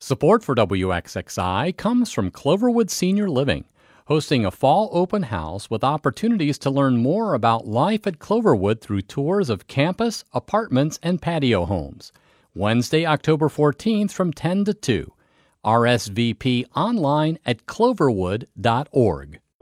Support for WXXI comes from Cloverwood Senior Living, hosting a fall open house with opportunities to learn more about life at Cloverwood through tours of campus, apartments, and patio homes. Wednesday, October 14th from 10 to 2. RSVP online at cloverwood.org.